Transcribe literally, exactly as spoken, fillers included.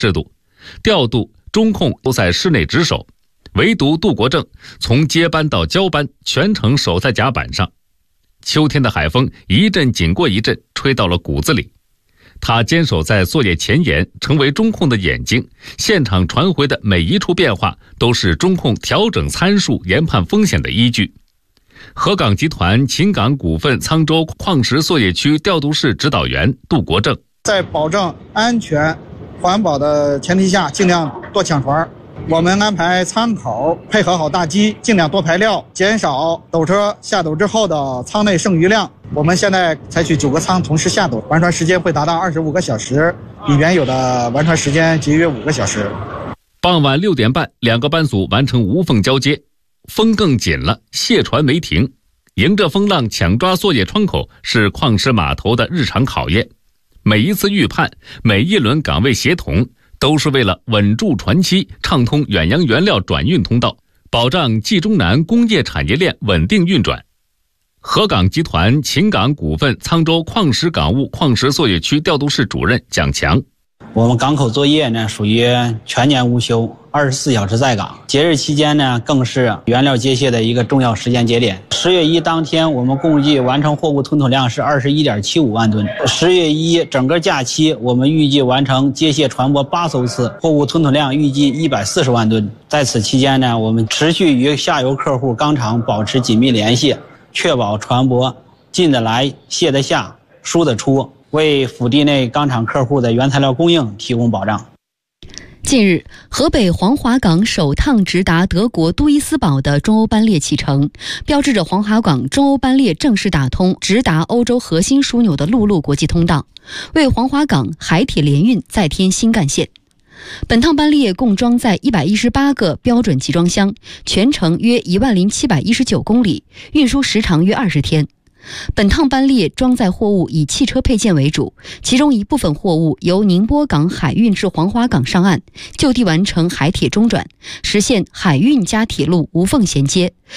制度，调度、中控都在室内值守，唯独杜国正从接班到交班全程守在甲板上。秋天的海风一阵紧过一阵，吹到了骨子里。他坚守在作业前沿，成为中控的眼睛，现场传回的每一处变化都是中控调整参数、研判风险的依据。河港集团秦港股份沧州矿石作业区调度室指导员杜国正， 在保证安全环保的前提下，尽量多抢船。我们安排舱口，配合好大机，尽量多排料，减少斗车下斗之后的舱内剩余量。我们现在采取九个舱同时下斗，完船时间会达到二十五个小时，比原有的完船时间节约五个小时。 傍晚六点半，两个班组完成无缝交接，风更紧了，卸船没停。迎着风浪抢抓作业窗口是矿石码头的日常考验。每一次预判，每一轮岗位协同，都是为了稳住船期，畅通远洋原料转运通道，保障冀中南工业产业链稳定运转。河港集团秦港股份沧州矿石港务矿石作业区调度室主任蒋强， 我们港口作业呢属于全年无休，二十四小时在岗。节日期间呢，更是原料接卸的一个重要时间节点。十月一当天，我们共计完成货物吞吐量是二十一点七五万吨。十月一整个假期，我们预计完成接卸船舶八艘次，货物吞吐量预计一百四十万吨。在此期间呢，我们持续与下游客户钢厂保持紧密联系，确保船舶进得来、卸得下、输得出，为府地内钢厂客户的原材料供应提供保障。 近日，河北黄骅港首趟直达德国杜伊斯堡的中欧班列启程，标志着黄骅港中欧班列正式打通直达欧洲核心枢纽的陆路国际通道，为黄骅港海铁联运再添新干线。本趟班列共装载一百一十八个标准集装箱，全程约一万零七百一十九公里，运输时长约二十天。本趟班列装载货物以汽车配件为主，其中一部分货物由宁波港海运至黄骅港上岸，就地完成海铁中转，实现海运加铁路无缝衔接，